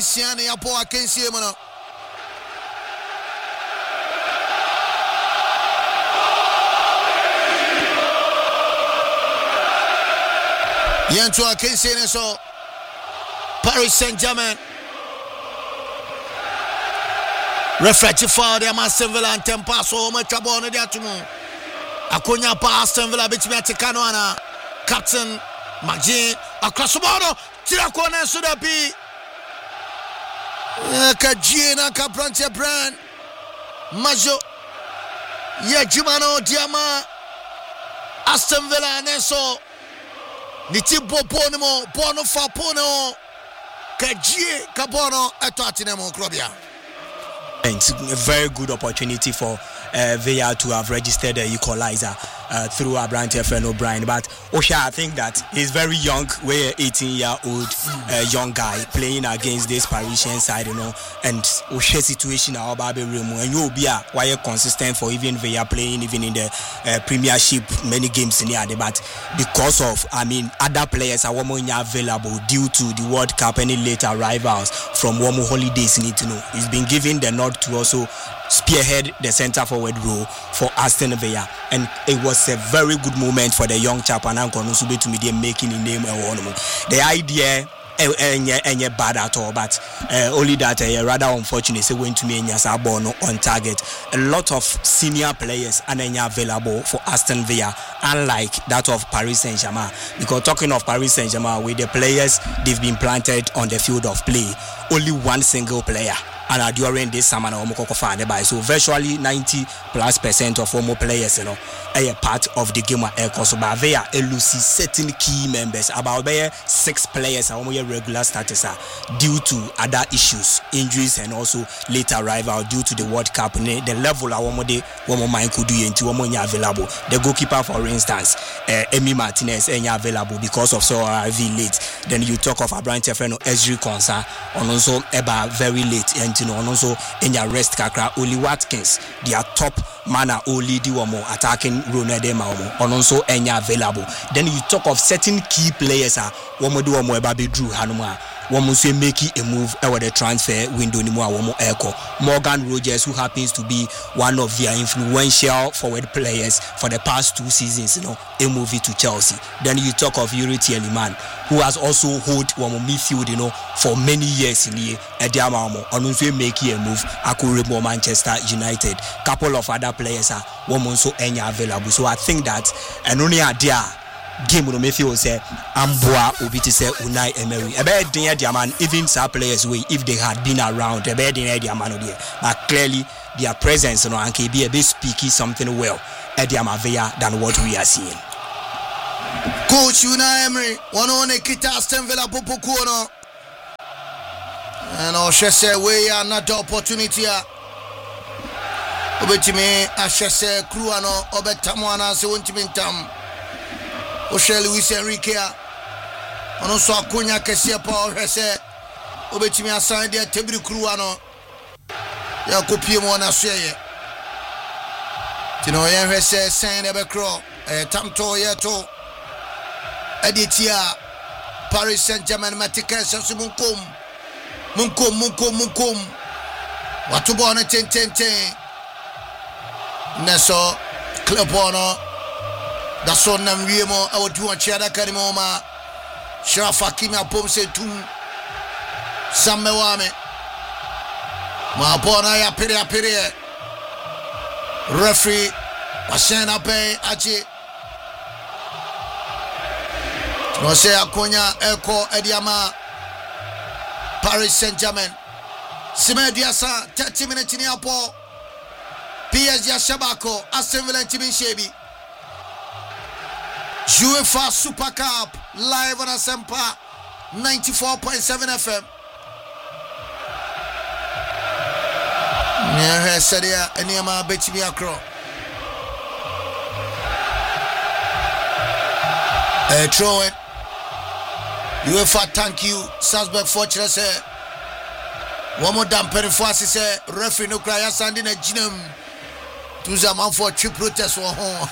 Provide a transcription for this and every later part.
Siani Apo Akensi Mono. Yanto Akensi so Paris Saint-Germain. Reflective for the Aston Villa and Tempa so much trouble on the Atumo. Akonya pa Aston Villa between Atikanoana. Captain Magin across the border. Tirakone Sudapi. Kajina Kapranche Brand Majo Yajimano Diama Aston Villa Neso Nitibo Ponimo Bono Fapono Kajie Kabono Etatinemo Krobia. It's a very good opportunity for Villa to have registered the equalizer through Abrante FN O'Brien. But Osha, I think that he's very young. We're 18-year-old young guy playing against this Parisian side, you know. And Osha situation our Baby Remo and you'll be why consistent for even Villa playing even in the Premiership many games in the but because of other players are more available due to the World Cup and later arrivals from Womo holidays in it, you know. He's been given the nod to also spearhead the centre forward role for Aston Villa, and it was a very good moment for the young chap and Uncle Nusube to be making a name. The idea ain't bad at all, but only that rather unfortunate so going to me on target. A lot of senior players are available for Aston Villa, unlike that of Paris Saint-Germain. Because talking of Paris Saint-Germain, with the players they've been planted on the field of play, only one single player. And during this summer, so virtually 90+% of former players, you know, are part of the game. So they are losing certain key members. About 6 players are regular starters due to other issues, injuries, and also later arrival due to the World Cup. The level of one mind could do into one available. The goalkeeper, for instance, Emi Martinez, available because of so arriving late. Then you talk of Abrante Freno, Ezri Konsa, and also Eba very late. And and also in your rest kakra Oli Watkins their top man only the one more attacking Ronaldo Maumo and also enya available. Then you talk of certain key players one more do one more Baby Drew Hanuma one more say make a move over the transfer window ni one more echo Morgan Rogers, who happens to be one of their influential forward players for the past 2 seasons, you know, a movie to Chelsea. Then you talk of Yuri Tielemans, who has also held one midfield, you know, for many years in the Ediamamo, and also making a move. Akuremo Manchester United. Couple of other players are one also available. So I think that and only idea game no me feel say Amboa obi to say Unai Emery. Ebe den diaman even some players way if they had been around ebe den diaman there. But clearly their presence, you know, and can be a bit speaking something well Ediamavia than what we are seeing. Coach Unai Emery, one on a kita Aston Villa Popokuno. And I should say we are not the opportunity. Obetime I should say crew ano obetamwana se wontimin tam. Oshel Luis Enrique ono so akonya kese pa ohwese obetimi asan de tebiri kru ano ya kopie mo na so ye tino ye hwese sen de be kro tamto ye to editia Paris Saint-Germain matika so munkom watu bona ten neso club ono that's on them Remo. I would do a cheddar Karimoma. Sharafa Kimi Pomse Tum Samewame. Mapona ya Pere. Referee Washena Pay Achi. No say Akonya Eko Ediama Paris Saint-Germain. Simediasa 30 minutes in Apo. PSG Shabako Aston Villa Timin Shebi. UEFA Super Cup live on Asempa 94.7 FM. Near Sadia Eniama Betimi Akro. Throw it. UEFA thank you. Salzburg fortunate say. One more damn Perifuasi say referee no cry sanding a ginum. To the man for trip protest for home.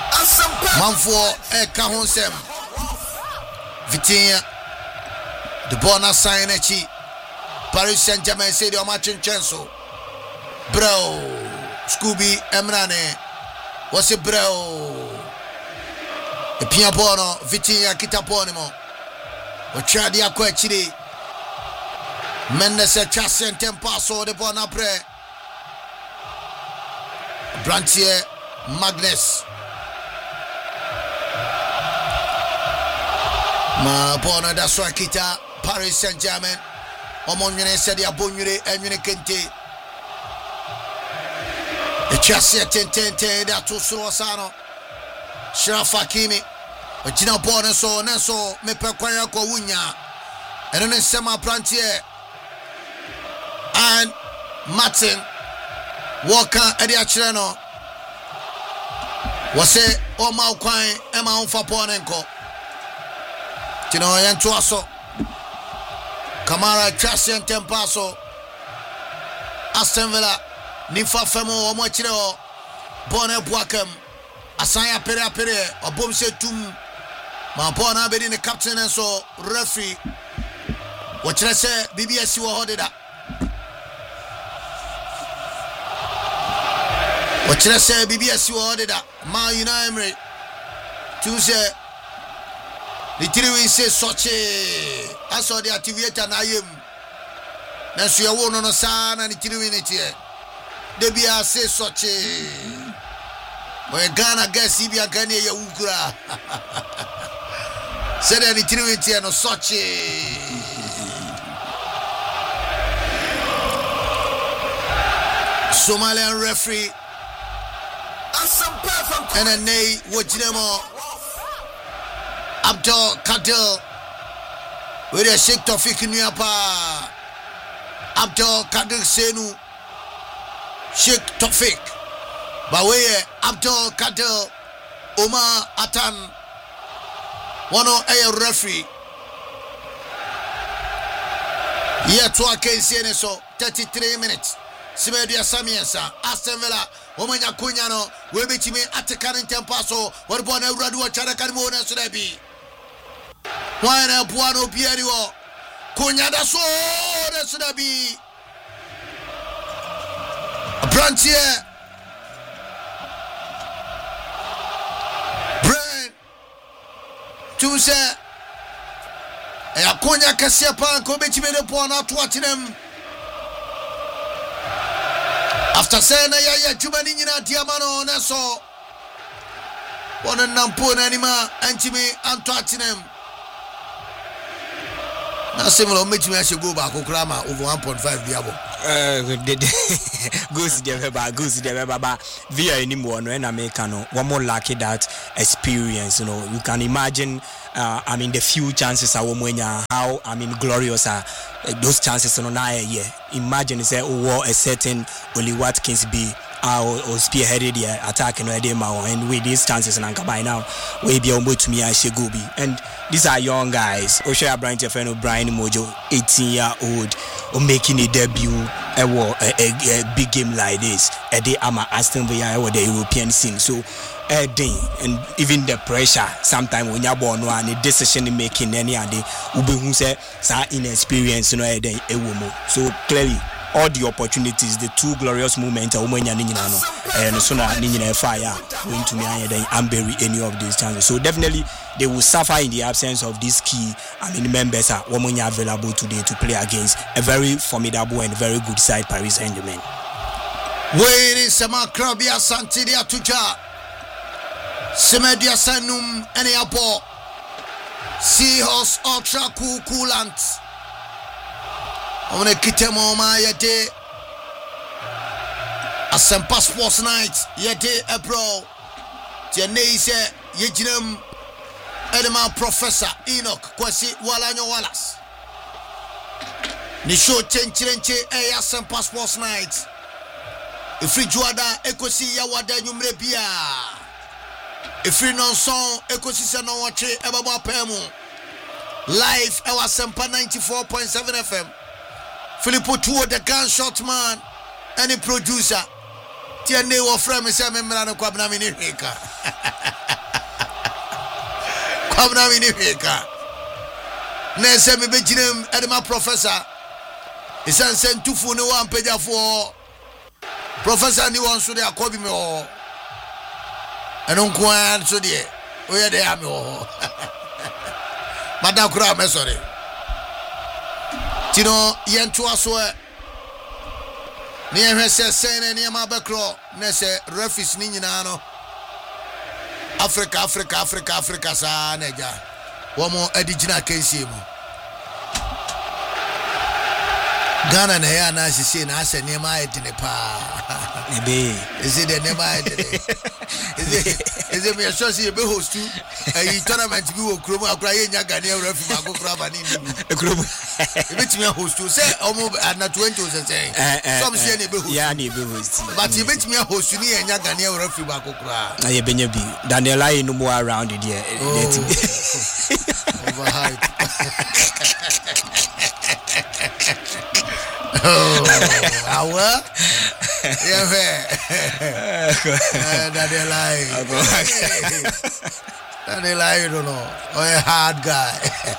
Man for a Kahonsem Vitinha the bonus sign echi Paris Saint-Germain say the match in Chenso bro Scooby Emrane what's it bro e pia bono Vitinha kitaponimo ochadi akwa chiri Mendes a chance and tempaso de bon après Brantier Magnus ma bona da swakita Paris Saint-Germain omonwene said ya bonwere enwene kente e chance tentente da to suro sano Shraf Hakimi ogina bona so nenso me pekwanya ko wunya eno ne sema Brantier and Martin Walker Eddie Achireno was say Oma Ukwan Emma Unfaponenko Tino Yantuaso Kamara Chasian Tempaso Aston Villa Nifa Femo Omochiro Bone Buakem Asanya Pere Obomse Tum Mapona Bedi the captain and so referee what should I say BBS you hold it up. What should I say BBS you ordered that Ma United Tuesday the three say such I saw the activator na yem na so ya wono no sa na the 3 minutes here they be say such when Ghana guess if you can ya ukura said the 3 minutes here no such Somalian referee and a nay Wojinemo Abdul Kadir with a Sheikh Tofik Nyapa Abdul Kadir Senu Sheikh Tofik Bawe Abdul Kadir Omar Atan one a referee yet to a case so 33 minutes Simedia Samiensa Aston Villa Omanya Kunyano we be me at the current tempaso what born a radu charakan so they be why na buano Pierio Kunyada so that be Brantier Brain Tuesday a Konya Kasepa ko be me the buona to watch them after saying ya jumani nyina diamano na so wona nampo na anima antimi anto atinem na similar metimi a go back okrama over 1.5 biabo goes the baba via anymore no na make no one more lucky that experience you can imagine I mean the few chances are wonya how glorious are those chances no na yeah imagine say a certain Oli Watkins be or spearheaded the attack in Edema and with these chances and by now we be able to me Shegubi and these are young guys Oshia Brian Tefeno Brian Mojo 18-year-old or making a debut a big game like this at the Aston Villa or the European scene so and even the pressure sometimes when you're born one the decision making any other who say inexperience so clearly all the opportunities the two glorious moments and so now fire going to me and bury any of these chances so definitely they will suffer in the absence of these key members are available today to play against a very formidable and very good side Paris Saint-Germain. Where is Samakrabia Santidia Tuja Semedia Sanum and Apo Seahorse Ultra Coolant on a kitemo ma yete Asempa Sports Night yete April Tianese Yejinem Edema Professor Enoch Kwesi Walanyo Wallace Nisho Chenchirenche Asempa Sports Night Ifri Juada Ekosi Yawada Nyumrebia Ifri Nonson Ekosi Sanowache Ebaba Pemu Live Ewa Sempa 94.7 FM Filippo Tuo the gunshot man any producer Tiane wo frame se memra no kwabna mini hweka na se me beginem edema professor isan se ntufu ne wa mpejafo professor ni won so de akobi me ho eno nko an so de o ye de ame ho madakura me sorry tino yentu aso ne hwese sen ne ma bekro ne se refis ni nyina no Africa sa neja womo adigina kensie mu Ghana na ya na sisi na ase ne ma edine pa ebe is it the nema edine is it me so see be host ayi tournament bi wo kromo akura ye nya Ghana refi ma kokura ba ni ni kromo ebe timi host say omo na 20 say some say ne be host ya ne be host but ebe timi host ni ye nya Ghana refi ba kokura na ye benya bi Daniel ayi no mo around there overhype awa yeah that they lie you don't know a hard guy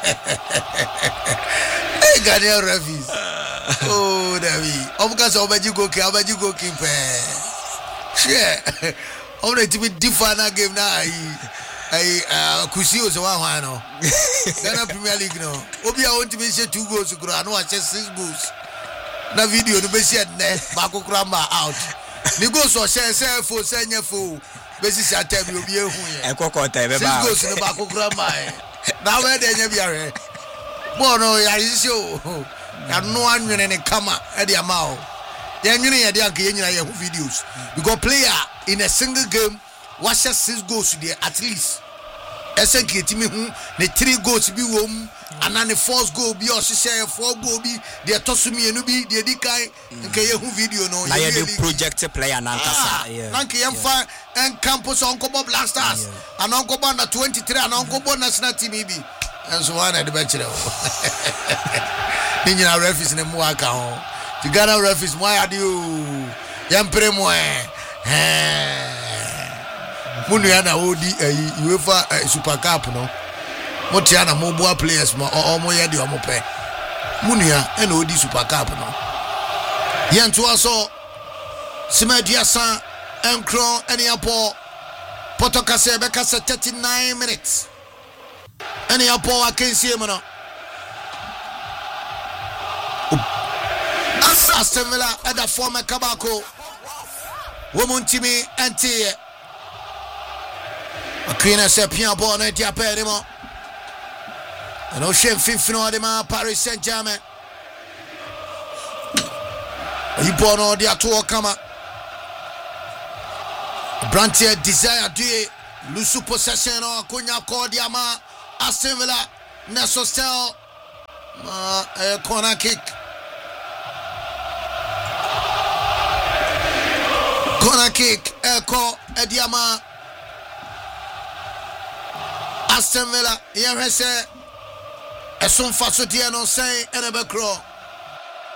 hey Daniel Refis oh David because obaji go keep share on the team different game na I kusi o so one no Ghana Premier League no obi a want to be 2 goals kura no a 6 goals na video no be said ne ba kokura ma out ni go so share fo senya fo be si atem obi ehu ye e kokota e be ba 6 goals no ba kokura ma na we de nya bia hwe bo no ya isi o ya no anwene ne kama e de ama o ya nwene ye de anka ye nyina ye hu videos because player in a single game was 6 goals there at least esen kitimi hu ne 3 goals bi wom ana ne 4th goal bi o share 4 goal bi de tosumi enu bi de dikai nke ye hu video no na ye the project player na nkasa nanke ye fa en campus onko Bob Black Stars ana onko bo na 23 ana onko bo national team bi enso wana de be kire o ni nyina referees ne mo aka ho ti Ghana referees mo ya de o yempre mo munu ya na odi UEFA Super Cup no motia na mobile players mo omo ye de omo pe munu ya na odi Super Cup no yentu aso simadia san enkron ene apo potokase be kase 39 minutes ene apo akensie mo no Aston Villa at the former Kabako woman timi anti Akina se pian bon e dia perimo. No chef finfino de ma Paris Saint-Germain. Ibono dia to kama. Brantier desire de lusu possession o kunya ko dia ma Aston Villa Neso Stel corner kick. Corner kick eko ediama Aston Villa, here say, a son faso dia no say, and a backrow.